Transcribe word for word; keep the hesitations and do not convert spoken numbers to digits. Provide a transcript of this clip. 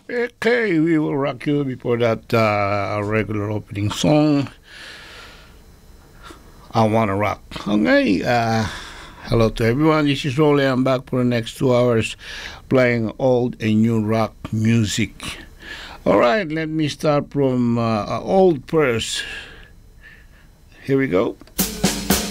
Okay, we will rock you before that uh, regular opening song. I Wanna Rock. Okay, uh, hello to everyone. This is Rolly. I'm back for the next two hours playing old and new rock music. All right, let me start from uh, old first. Here we go.